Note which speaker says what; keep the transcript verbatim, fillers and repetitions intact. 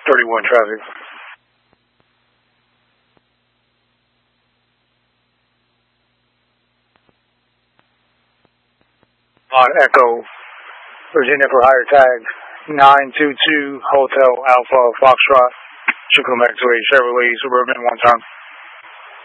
Speaker 1: thirty-one traffic. On Echo, Virginia for higher tag, nine two two Hotel Alpha Foxtrot, Chicago X-Ray Chevrolet Suburban, one time.